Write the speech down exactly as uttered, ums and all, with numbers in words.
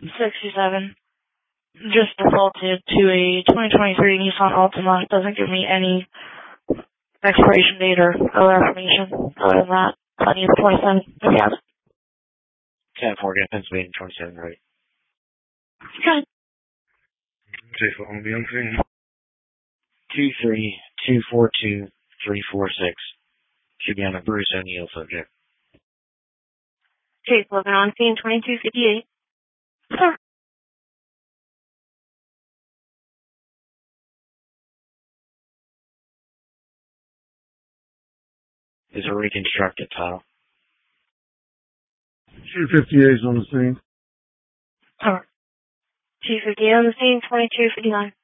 sixty-seven. Just defaulted to a twenty twenty-three Nissan Altima. It doesn't give me any expiration date or other information. Other than that, plenty of twenty-seven. If you have it. ten Morgan, Pennsylvania, twenty-seven, right? Good. Safe on the unseen. two three two four two three four six. Should be on a Bruce O'Neill subject. Chase Logan on scene, twenty-two fifty-eight. Sir. Is a reconstructed title. two fifty-eight is on the scene. Alright. two fifty-eight on the scene, twenty-two fifty-nine.